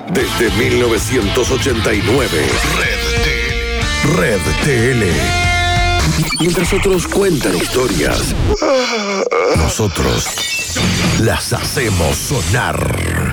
desde 1989. Red TL. Mientras otros cuentan historias, nosotros las hacemos sonar.